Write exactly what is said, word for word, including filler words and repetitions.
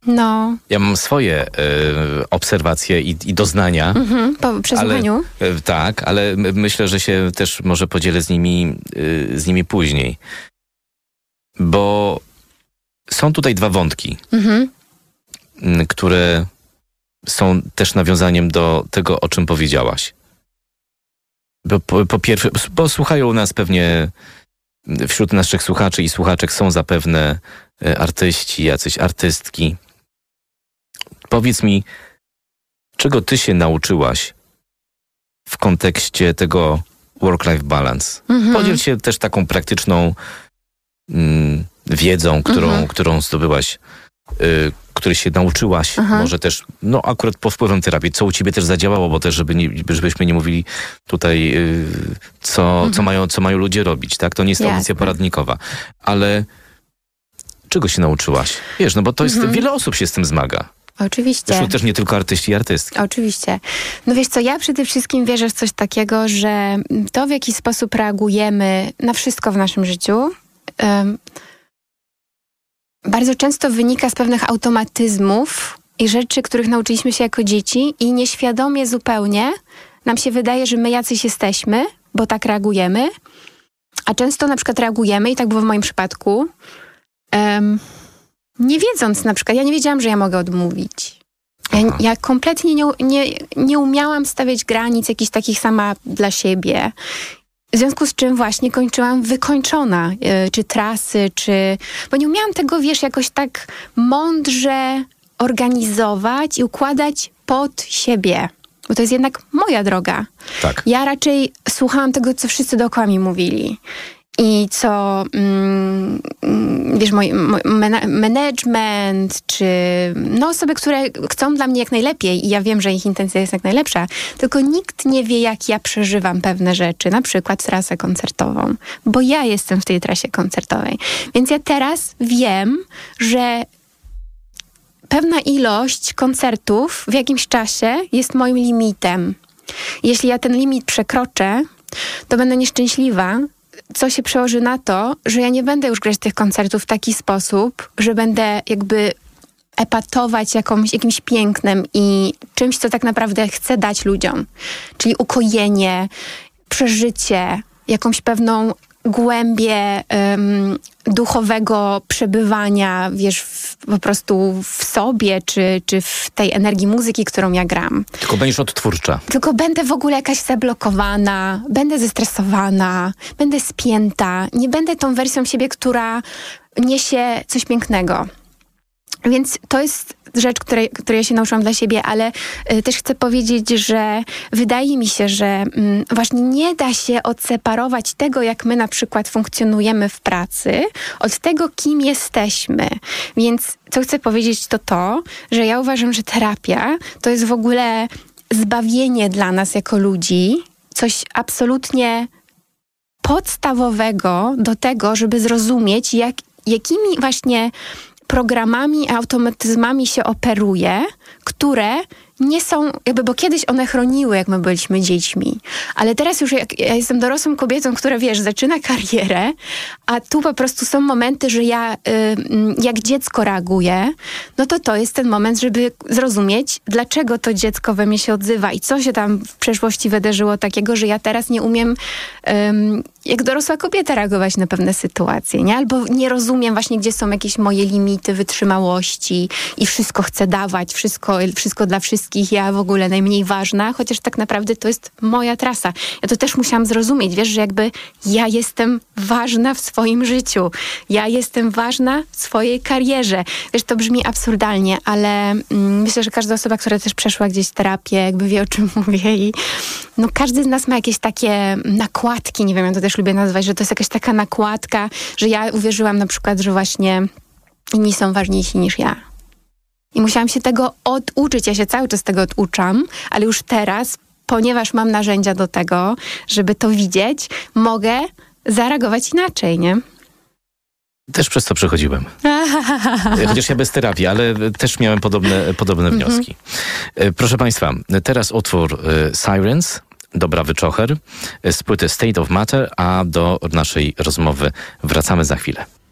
No. Ja mam swoje y, obserwacje i, i doznania. Mhm, po przesłuchaniu. Ale, y, tak, ale my, myślę, że się też może podzielę z nimi, y, z nimi później. Bo są tutaj dwa wątki, Mhm. y, które są też nawiązaniem do tego, o czym powiedziałaś. Bo, po, po pierwsze, bo słuchają nas pewnie, wśród naszych słuchaczy i słuchaczek są zapewne y, artyści, jacyś artystki. Powiedz mi, czego ty się nauczyłaś w kontekście tego work-life balance? Mhm. Podziel się też taką praktyczną mm, wiedzą, którą, Mhm. którą zdobyłaś, y, której się nauczyłaś, Aha. może też, no akurat pod wpływem terapii, co u ciebie też zadziałało, bo też, żeby nie, żebyśmy nie mówili tutaj, y, co, Mhm. co, mają, co mają ludzie robić, tak? To nie jest Jasne. audycja poradnikowa, ale czego się nauczyłaś? Wiesz, no bo to jest, Mhm. wiele osób się z tym zmaga. Oczywiście. Zresztą też nie tylko artyści i artystki. Oczywiście. No wiesz co, ja przede wszystkim wierzę w coś takiego, że to, w jaki sposób reagujemy na wszystko w naszym życiu, um, bardzo często wynika z pewnych automatyzmów i rzeczy, których nauczyliśmy się jako dzieci i nieświadomie zupełnie nam się wydaje, że my jacyś jesteśmy, bo tak reagujemy, a często na przykład reagujemy, i tak było w moim przypadku, um, nie wiedząc na przykład, ja nie wiedziałam, że ja mogę odmówić. Ja, ja kompletnie nie, nie, nie umiałam stawiać granic jakichś takich sama dla siebie. W związku z czym właśnie kończyłam wykończona, yy, czy trasy, czy... Bo nie umiałam tego, wiesz, jakoś tak mądrze organizować i układać pod siebie. Bo to jest jednak moja droga. Tak. Ja raczej słuchałam tego, co wszyscy dookoła mi mówili. I co, mm, wiesz, mój, mój management, czy no osoby, które chcą dla mnie jak najlepiej i ja wiem, że ich intencja jest jak najlepsza, tylko nikt nie wie, jak ja przeżywam pewne rzeczy, na przykład trasę koncertową, bo ja jestem w tej trasie koncertowej. Więc ja teraz wiem, że pewna ilość koncertów w jakimś czasie jest moim limitem. Jeśli ja ten limit przekroczę, to będę nieszczęśliwa, co się przełoży na to, że ja nie będę już grać tych koncertów w taki sposób, że będę jakby epatować jakąś, jakimś pięknem i czymś, co tak naprawdę chcę dać ludziom. Czyli ukojenie, przeżycie, jakąś pewną głębię um, duchowego przebywania, wiesz, w, po prostu w sobie, czy, czy w tej energii muzyki, którą ja gram. Tylko będziesz odtwórcza. Tylko będę w ogóle jakaś zablokowana, będę zestresowana, będę spięta. Nie będę tą wersją siebie, która niesie coś pięknego. Więc to jest rzecz, której, której ja się nauczyłam dla siebie, ale y, też chcę powiedzieć, że wydaje mi się, że y, właśnie nie da się odseparować tego, jak my na przykład funkcjonujemy w pracy, od tego, kim jesteśmy. Więc co chcę powiedzieć, to to, że ja uważam, że terapia to jest w ogóle zbawienie dla nas jako ludzi, coś absolutnie podstawowego do tego, żeby zrozumieć, jak, jakimi właśnie programami, automatyzmami się operuje, które nie są, jakby, bo kiedyś one chroniły, jak my byliśmy dziećmi. Ale teraz już jak ja jestem dorosłą kobietą, która, wiesz, zaczyna karierę, a tu po prostu są momenty, że ja y, jak dziecko reaguję, no to to jest ten moment, żeby zrozumieć, dlaczego to dziecko we mnie się odzywa i co się tam w przeszłości wydarzyło takiego, że ja teraz nie umiem ym, jak dorosła kobieta reagować na pewne sytuacje, nie? Albo nie rozumiem właśnie, gdzie są jakieś moje limity wytrzymałości i wszystko chcę dawać, wszystko, wszystko dla wszystkich, ja w ogóle najmniej ważna, chociaż tak naprawdę to jest moja trasa. Ja to też musiałam zrozumieć, wiesz, że jakby ja jestem ważna w swoim życiu. Ja jestem ważna w swojej karierze. Wiesz, to brzmi absurdalnie, ale mm, myślę, że każda osoba, która też przeszła gdzieś terapię, jakby wie, o czym mówię i no każdy z nas ma jakieś takie nakładki, nie wiem, ja to też lubię nazwać, że to jest jakaś taka nakładka, że ja uwierzyłam na przykład, że właśnie inni są ważniejsi niż ja. I musiałam się tego oduczyć. Ja się cały czas tego oduczam, ale już teraz, ponieważ mam narzędzia do tego, żeby to widzieć, mogę zareagować inaczej, nie? Też przez to przechodziłem. Chociaż ja bez terapii, ale też miałem podobne, podobne wnioski. Proszę Państwa, teraz utwór Sirens, Dobra Wyczocher, z płyty State of Matter, a do naszej rozmowy wracamy za chwilę.